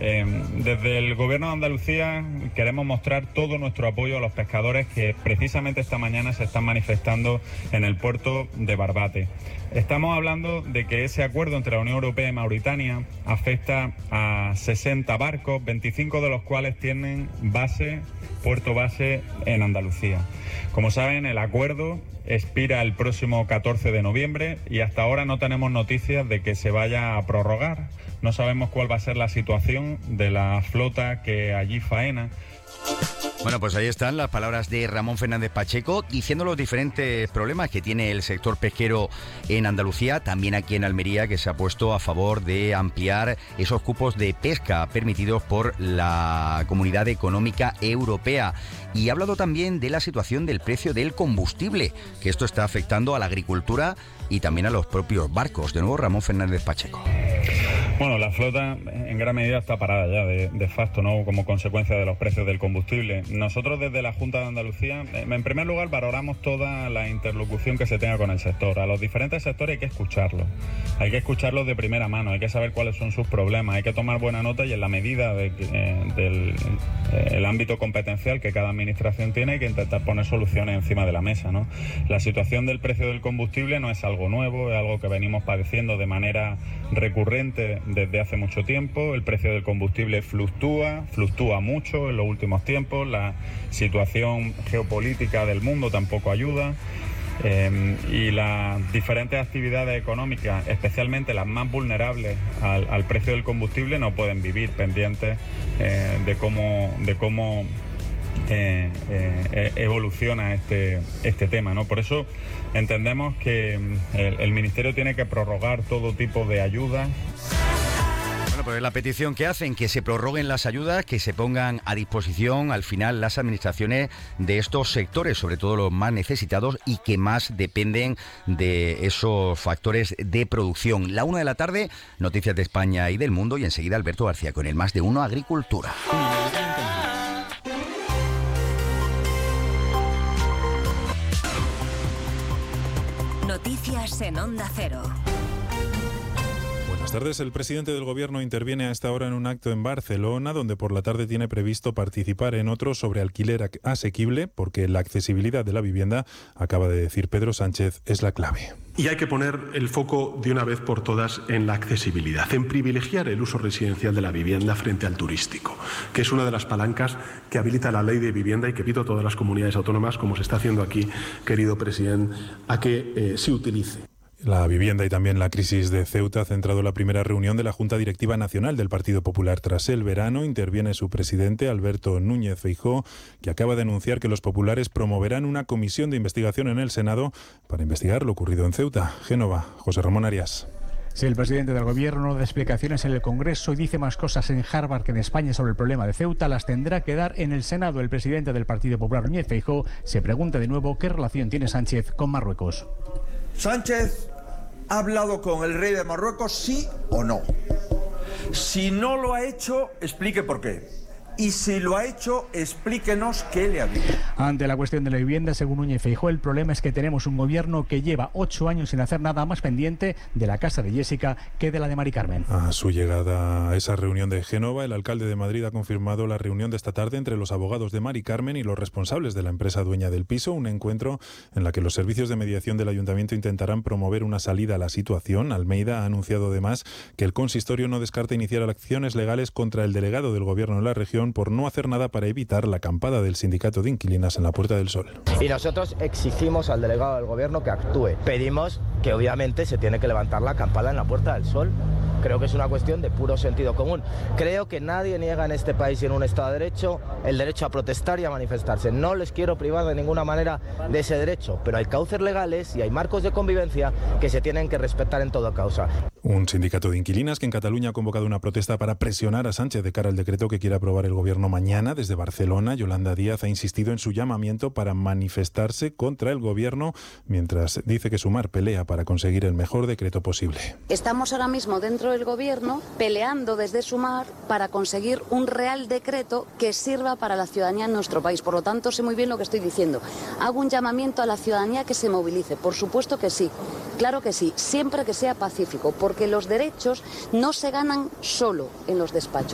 Desde el Gobierno de Andalucía queremos mostrar todo nuestro apoyo a los pescadores que precisamente esta mañana se están manifestando en el puerto de Barbate. Estamos hablando de que ese acuerdo entre la Unión Europea y Mauritania afecta a 60 barcos, 25 de los cuales tienen puerto base en Andalucía. Como saben, el acuerdo expira el próximo 14 de noviembre y hasta ahora no tenemos noticias de que se vaya a prorrogar. No sabemos cuál va a ser la situación de la flota que allí faena. Bueno, pues ahí están las palabras de Ramón Fernández Pacheco diciendo los diferentes problemas que tiene el sector pesquero en Andalucía, también aquí en Almería, que se ha puesto a favor de ampliar esos cupos de pesca permitidos por la Comunidad Económica Europea. Y ha hablado también de la situación del precio del combustible, que esto está afectando a la agricultura y también a los propios barcos. De nuevo, Ramón Fernández Pacheco. Bueno, la flota en gran medida está parada ya de facto, ¿no? Como consecuencia de los precios del combustible. Nosotros desde la Junta de Andalucía, en primer lugar, valoramos toda la interlocución que se tenga con el sector. A los diferentes sectores hay que escucharlos. Hay que escucharlos de primera mano, hay que saber cuáles son sus problemas, hay que tomar buena nota y en la medida del ámbito competencial que cada administración tiene hay que intentar poner soluciones encima de la mesa, ¿no? La situación del precio del combustible no es algo nuevo, es algo que venimos padeciendo de manera recurrente desde hace mucho tiempo. El precio del combustible fluctúa mucho en los últimos tiempos. La situación geopolítica del mundo tampoco ayuda. Y las diferentes actividades económicas, especialmente las más vulnerables al precio del combustible, no pueden vivir pendientes de cómo evoluciona este tema, ¿no? Por eso entendemos que el Ministerio tiene que prorrogar todo tipo de ayudas. Bueno, pues la petición que hacen, que se prorroguen las ayudas, que se pongan a disposición al final las administraciones de estos sectores, sobre todo los más necesitados y que más dependen de esos factores de producción. La 1 de la tarde, noticias de España y del mundo, y enseguida Alberto García con el Más de Uno Agricultura. Noticias en Onda Cero. Buenas tardes. El presidente del Gobierno interviene a esta hora en un acto en Barcelona, donde por la tarde tiene previsto participar en otro sobre alquiler asequible, porque la accesibilidad de la vivienda, acaba de decir Pedro Sánchez, es la clave. Y hay que poner el foco de una vez por todas en la accesibilidad, en privilegiar el uso residencial de la vivienda frente al turístico, que es una de las palancas que habilita la ley de vivienda y que pido a todas las comunidades autónomas, como se está haciendo aquí, querido presidente, a que se utilice. La vivienda y también la crisis de Ceuta ha centrado la primera reunión de la Junta Directiva Nacional del Partido Popular. Tras el verano, interviene su presidente, Alberto Núñez Feijóo, que acaba de anunciar que los populares promoverán una comisión de investigación en el Senado para investigar lo ocurrido en Ceuta. Génova, José Ramón Arias. Si el presidente del Gobierno da explicaciones en el Congreso y dice más cosas en Harvard que en España sobre el problema de Ceuta, las tendrá que dar en el Senado. El presidente del Partido Popular, Núñez Feijóo, se pregunta de nuevo qué relación tiene Sánchez con Marruecos. ¿Sánchez ha hablado con el rey de Marruecos, sí o no? Si no lo ha hecho, explique por qué. Y si lo ha hecho, explíquenos qué le ha dicho. Ante la cuestión de la vivienda, según Núñez Feijóo, el problema es que tenemos un gobierno que lleva 8 años sin hacer nada, más pendiente de la casa de Jessica que de la de Mari Carmen. A su llegada a esa reunión de Génova, el alcalde de Madrid ha confirmado la reunión de esta tarde entre los abogados de Mari Carmen y los responsables de la empresa dueña del piso, un encuentro en la que los servicios de mediación del ayuntamiento intentarán promover una salida a la situación. Almeida ha anunciado además que el consistorio no descarta iniciar acciones legales contra el delegado del gobierno en la región por no hacer nada para evitar la acampada del sindicato de inquilinas en la Puerta del Sol. Y nosotros exigimos al delegado del gobierno que actúe. Pedimos que obviamente se tiene que levantar la acampada en la Puerta del Sol. Creo que es una cuestión de puro sentido común. Creo que nadie niega en este país y en un Estado de Derecho el derecho a protestar y a manifestarse. No les quiero privar de ninguna manera de ese derecho, pero hay cauces legales y hay marcos de convivencia que se tienen que respetar en toda causa. Un sindicato de inquilinas que en Cataluña ha convocado una protesta para presionar a Sánchez de cara al decreto que quiere aprobar el gobierno mañana. Desde Barcelona, Yolanda Díaz ha insistido en su llamamiento para manifestarse contra el gobierno, mientras dice que Sumar pelea para conseguir el mejor decreto posible. Estamos ahora mismo dentro del gobierno peleando desde Sumar para conseguir un real decreto que sirva para la ciudadanía en nuestro país. Por lo tanto, sé muy bien lo que estoy diciendo. Hago un llamamiento a la ciudadanía que se movilice. Por supuesto que sí, claro que sí, siempre que sea pacífico, porque los derechos no se ganan solo en los despachos.